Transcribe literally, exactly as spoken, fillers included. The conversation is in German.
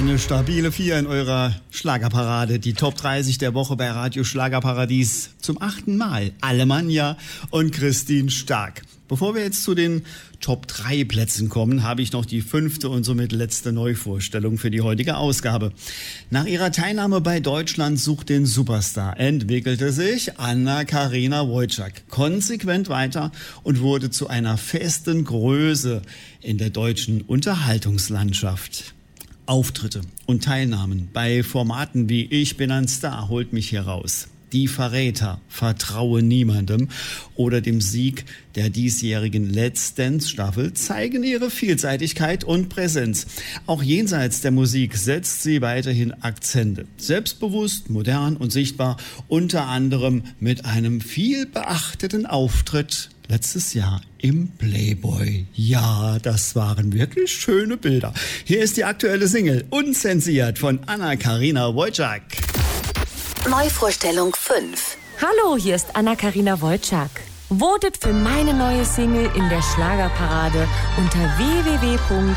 Eine stabile vier in eurer Schlagerparade. Die Top dreißig der Woche bei Radio Schlagerparadies. Zum achten Mal Alemannia und Christine Stark. Bevor wir jetzt zu den Top drei Plätzen kommen, habe ich noch die fünfte und somit letzte Neuvorstellung für die heutige Ausgabe. Nach ihrer Teilnahme bei Deutschland sucht den Superstar entwickelte sich Anna-Karina Wojcik konsequent weiter und wurde zu einer festen Größe in der deutschen Unterhaltungslandschaft. Auftritte und Teilnahmen bei Formaten wie Ich bin ein Star holt mich hier raus. Die Verräter, Vertraue niemandem oder dem Sieg der diesjährigen Let's Dance Staffel zeigen ihre Vielseitigkeit und Präsenz. Auch jenseits der Musik setzt sie weiterhin Akzente. Selbstbewusst, modern und sichtbar, unter anderem mit einem viel beachteten Auftritt letztes Jahr im Playboy. Ja, das waren wirklich schöne Bilder. Hier ist die aktuelle Single Unzensiert von Anna-Karina Wojcik. Neuvorstellung fünf. Hallo, hier ist Anna-Karina Wojcik. Votet für meine neue Single in der Schlagerparade unter w w w